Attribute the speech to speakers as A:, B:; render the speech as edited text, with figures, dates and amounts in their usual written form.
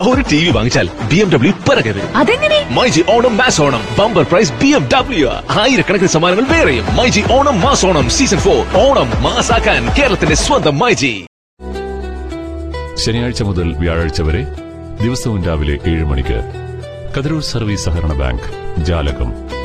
A: ഒരു T V വാങ്ങിച്ചാൽ BMW പിറകെ വരും.
B: അതെങ്ങനെ?
A: MyG Onam mass Onam bumper prize BMW. ആയിരക്കണക്കിന് സമ്മാനങ്ങൾ വേറെയും. മൈജി ഓണം മാസ് ഓണം സീസൺ 4 ഓണം മാസാക്കാൻ കേരളത്തിന്റെ സ്വന്തം മൈജി.
C: ശനിയാഴ്ച മുതൽ വ്യാഴാഴ്ച വരെ ദിവസവും രാവിലെ 7 മണിക്ക് കതിരൂർ സർവീസ് സഹകരണ ബാങ്ക് ജാലകം